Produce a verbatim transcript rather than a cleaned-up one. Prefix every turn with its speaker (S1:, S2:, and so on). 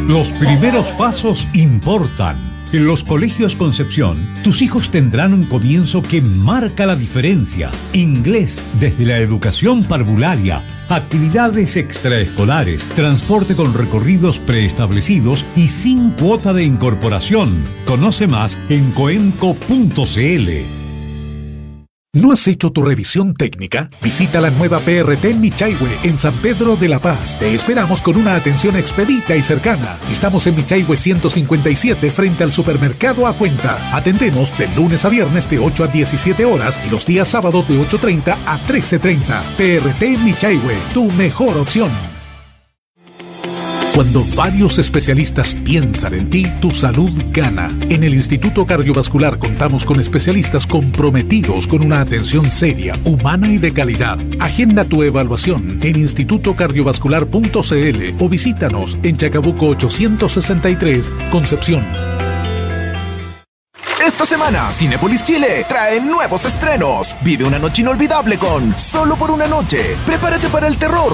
S1: Los primeros pasos importan. En los colegios Concepción, tus hijos tendrán un comienzo que marca la diferencia. Inglés desde la educación parvularia, actividades extraescolares, transporte con recorridos preestablecidos y sin cuota de incorporación. Conoce más en coenco punto cl.
S2: ¿No has hecho tu revisión técnica? Visita la nueva P R T Michaihue en San Pedro de la Paz. Te esperamos con una atención expedita y cercana. Estamos en Michaihue ciento cincuenta y siete frente al supermercado A Cuenta. Atendemos de lunes a viernes de ocho a diecisiete horas y los días sábados de ocho treinta a trece treinta. P R T Michaihue, tu mejor opción. Cuando varios especialistas piensan en ti, tu salud gana. En el Instituto Cardiovascular contamos con especialistas comprometidos con una atención seria, humana y de calidad. Agenda tu evaluación en instituto cardiovascular punto cl o visítanos en Chacabuco ochocientos sesenta y tres, Concepción.
S3: Esta semana, Cinépolis Chile trae nuevos estrenos. Vive una noche inolvidable con Solo por una noche. Prepárate para el terror